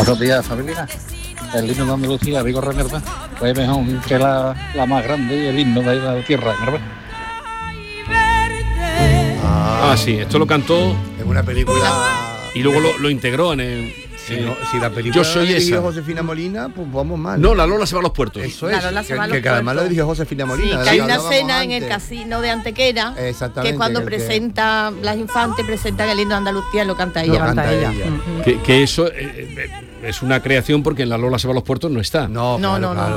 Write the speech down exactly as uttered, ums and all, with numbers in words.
Buenos días, familia. El himno de Andalucía, Vigorra, en verdad, fue mejor que la, la más grande y el himno de la tierra, en verdad. Ah, Ah, sí, esto lo cantó en una película y luego lo, lo integró en el... Si, eh, no, si la película Yo soy la dirigió esa. Josefina Molina, pues vamos mal. No, la Lola se va a los puertos. Eso La es. Lola se que, va a los que, que además la puertos. dirigió Josefina Sí, Molina. que de hay la una hablábamos cena en el antes. casino de Antequera, Exactamente, que cuando que- que- presenta Blas Infante, presenta el himno de Andalucía, lo canta Lo ella. canta ella. Ujú. Que, que eso eh, eh, es una creación porque en la Lola se va a los puertos no está. No, No, claro, no, no. claro.